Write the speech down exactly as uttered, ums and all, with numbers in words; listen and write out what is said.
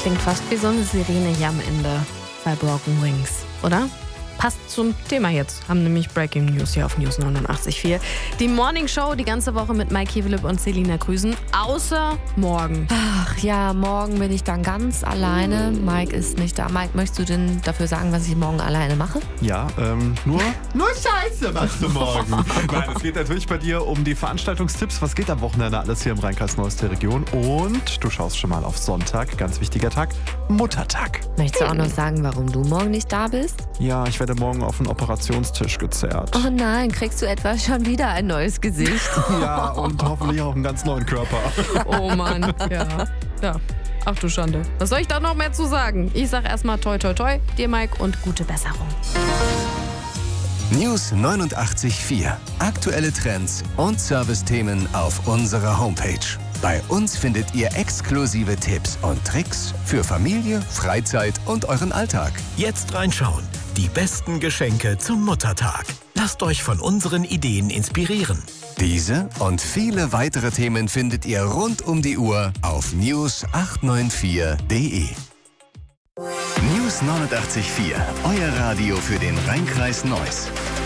Klingt fast wie so eine Sirene hier am Ende bei Broken Wings, oder? Passt zum Thema jetzt. Haben nämlich Breaking News hier auf News neunundachtzig Komma vier. Die Morning Show die ganze Woche mit Mike Hevelip und Selina Krüsen. Außer morgen. Ach ja, morgen bin ich dann ganz alleine. Mike ist nicht da. Mike, möchtest du denn dafür sagen, was ich morgen alleine mache? Ja, ähm, nur... Nur Scheiße machst du morgen. Nein, es geht natürlich bei dir um die Veranstaltungstipps. Was geht am Wochenende alles hier im Rhein-Kreis Neuss der Region? Und du schaust schon mal auf Sonntag, ganz wichtiger Tag, Muttertag. Möchtest du auch noch sagen, warum du morgen nicht da bist? Ja, ich werde morgen auf den Operationstisch gezerrt. Oh nein, kriegst du etwa schon wieder ein neues Gesicht? Ja, und hoffentlich auch einen ganz neuen Körper. Oh Mann, ja. Ja. Ach du Schande. Was soll ich da noch mehr zu sagen? Ich sag erstmal toi toi toi, dir Mike, und gute Besserung. News neunundachtzig Komma vier. Aktuelle Trends und Servicethemen auf unserer Homepage. Bei uns findet ihr exklusive Tipps und Tricks für Familie, Freizeit und euren Alltag. Jetzt reinschauen. Die besten Geschenke zum Muttertag. Lasst euch von unseren Ideen inspirieren. Diese und viele weitere Themen findet ihr rund um die Uhr auf news acht neun vier punkt de. News neunundachtzig Komma vier. Euer Radio für den Rhein-Kreis Neuss.